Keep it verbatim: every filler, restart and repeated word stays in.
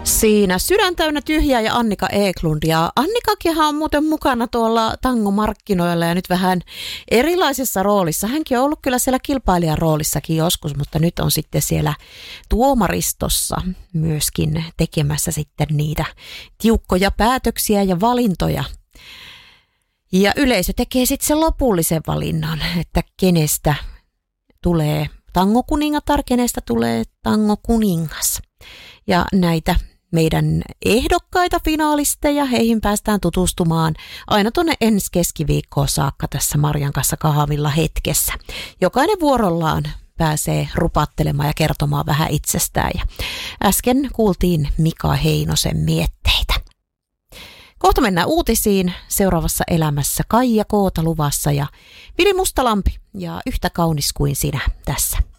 Siinä Sydän täynnä tyhjää ja Annika Eklund. Ja Annikakinhan on muuten mukana tuolla tangomarkkinoilla ja nyt vähän erilaisessa roolissa. Hänkin on ollut kyllä siellä kilpailijan roolissakin joskus, mutta nyt on sitten siellä tuomaristossa myöskin tekemässä sitten niitä tiukkoja päätöksiä ja valintoja. Ja yleisö tekee sitten sen lopullisen valinnan, että kenestä tulee tangokuningatar, kenestä tulee tangokuningas. Ja näitä meidän ehdokkaita finaalisteja, heihin päästään tutustumaan aina tuonne ensi keskiviikkoon saakka tässä Marjan kanssa kahvilla hetkessä. Jokainen vuorollaan pääsee rupattelemaan ja kertomaan vähän itsestään. Ja äsken kuultiin Mika Heinosen mietteitä. Kohta mennään uutisiin. Seuraavassa elämässä Kaija Koota luvassa ja Vili Mustalampi ja Yhtä kaunis kuin sinä tässä.